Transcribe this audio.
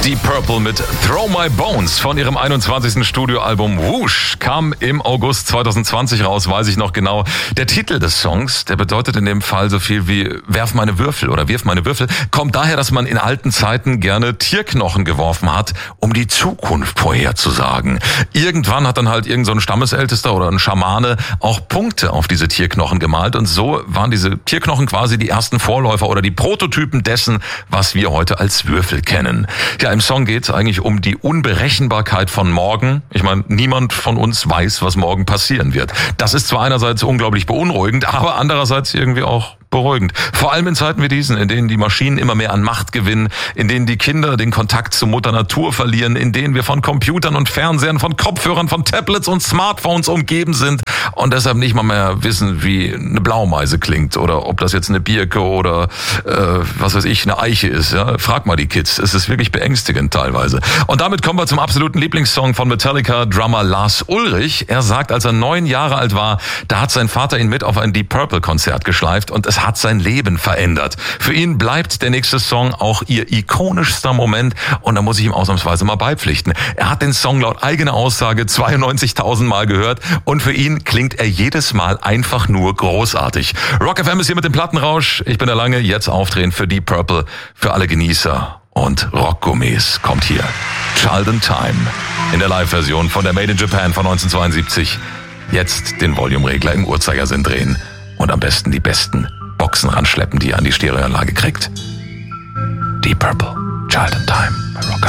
Deep Purple mit Throw My Bones von ihrem 21. Studioalbum Whoosh kam im August 2020 raus, weiß ich noch genau. Der Titel des Songs, der bedeutet in dem Fall so viel wie Werf meine Würfel oder Wirf meine Würfel, kommt daher, dass man in alten Zeiten gerne Tierknochen geworfen hat, um die Zukunft vorherzusagen. Irgendwann hat dann halt irgend so ein Stammesältester oder ein Schamane auch Punkte auf diese Tierknochen gemalt und so waren diese Tierknochen quasi die ersten Vorläufer oder die Prototypen dessen, was wir heute als Würfel kennen. Ja, im Song geht es eigentlich um die Unberechenbarkeit von morgen. Ich meine, niemand von uns weiß, was morgen passieren wird. Das ist zwar einerseits unglaublich beunruhigend, aber andererseits irgendwie auch beruhigend. Vor allem in Zeiten wie diesen, in denen die Maschinen immer mehr an Macht gewinnen, in denen die Kinder den Kontakt zu Mutter Natur verlieren, in denen wir von Computern und Fernsehern, von Kopfhörern, von Tablets und Smartphones umgeben sind und deshalb nicht mal mehr wissen, wie eine Blaumeise klingt oder ob das jetzt eine Birke oder was weiß ich, eine Eiche ist. Ja? Frag mal die Kids, es ist wirklich beängstigend teilweise. Und damit kommen wir zum absoluten Lieblingssong von Metallica, Drummer Lars Ulrich. Er sagt, als er 9 Jahre alt war, da hat sein Vater ihn mit auf ein Deep Purple Konzert geschleift und es hat sein Leben verändert. Für ihn bleibt der nächste Song auch ihr ikonischster Moment und da muss ich ihm ausnahmsweise mal beipflichten. Er hat den Song laut eigener Aussage 92.000 Mal gehört und für ihn klingt er jedes Mal einfach nur großartig. Rock FM ist hier mit dem Plattenrausch. Ich bin der Lange, jetzt aufdrehen für Deep Purple, für alle Genießer und Rockgourmets kommt hier Child in Time in der Live-Version von der Made in Japan von 1972. Jetzt den Volume-Regler im Uhrzeigersinn drehen und am besten die besten Boxen ranschleppen, die ihr an die Stereoanlage kriegt. Deep Purple, Child in Time bei Rock.